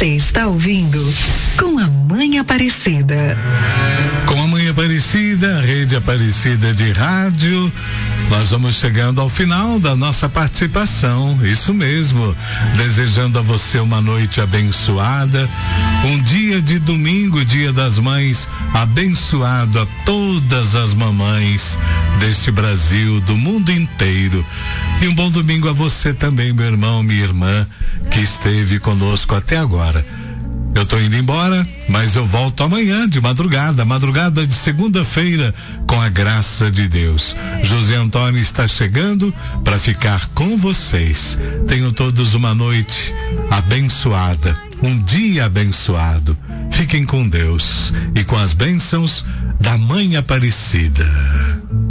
Você está ouvindo Com a Mãe Aparecida. Com a Mãe Aparecida, a Rede Aparecida de Rádio, nós vamos chegando ao final da nossa participação, isso mesmo, desejando a você uma noite abençoada, um dia de domingo, Dia das Mães, abençoado a todas as mamães deste Brasil, do mundo inteiro, e um bom domingo a você também, meu irmão, minha irmã, que esteve conosco até agora. Eu tô indo embora, mas eu volto amanhã de madrugada de segunda-feira, com a graça de Deus. José Antônio está chegando para ficar com vocês. Tenham todos uma noite abençoada, um dia abençoado. Fiquem com Deus e com as bênçãos da Mãe Aparecida.